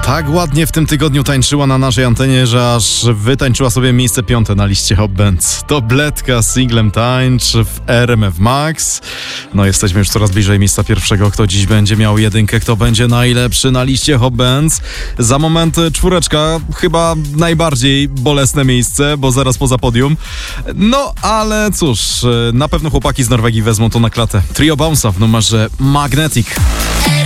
tak ładnie w tym tygodniu tańczyła na naszej antenie, że aż wytańczyła sobie miejsce 5 na liście Hot Bands. To Bledka z singlem Tańcz w RMF Max. No jesteśmy już coraz bliżej miejsca pierwszego. Kto dziś będzie miał jedynkę, kto będzie najlepszy na liście Hot Bands? Za moment 4, chyba najbardziej bolesne miejsce, bo zaraz poza podium. No ale cóż, na pewno chłopaki z Norwegii wezmą to na klatę. Trio Bounce'a w numerze Magnetic.